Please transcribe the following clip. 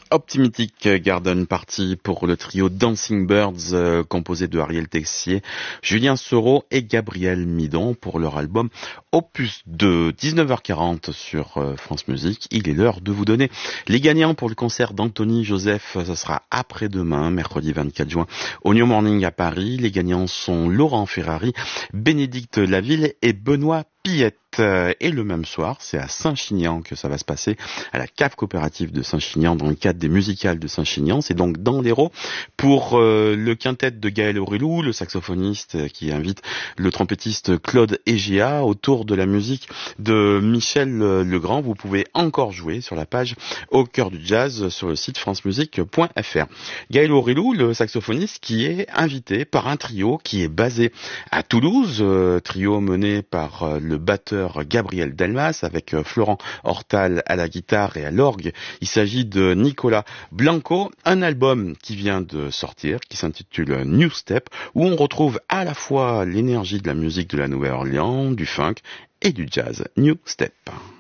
Optimistic Garden Party pour le trio Dancing Birds composé de Ariel Texier, Julien Soro et Gabriel Midon pour leur album Opus 2, 19h40 sur France Musique. Il est l'heure de vous donner les gagnants pour le concert d'Anthony Joseph. Ça sera après-demain, mercredi 24 juin, au New Morning à Paris. Les gagnants sont Laurent Ferrari, Bénédicte Laville et Benoît Pillette. Et le même soir, c'est à Saint-Chinian que ça va se passer, à la cave coopérative de Saint-Chinian, dans le cadre des musicales de Saint-Chinian. C'est donc dans l'Hérault pour le quintet de Gaël Aurelou, le saxophoniste qui invite le trompettiste Claude Egea autour de la musique de Michel Legrand. Vous pouvez encore jouer sur la page Au cœur du jazz sur le site francemusique.fr. Gaël Aurelou, le saxophoniste qui est invité par un trio qui est basé à Toulouse, trio mené par le batteur Gabriel Delmas avec Florent Hortal à la guitare et à l'orgue. Il s'agit de Nicolas Blanco, un album qui vient de sortir, qui s'intitule New Step, où on retrouve à la fois l'énergie de la musique de la Nouvelle-Orléans, du funk et du jazz. New Step.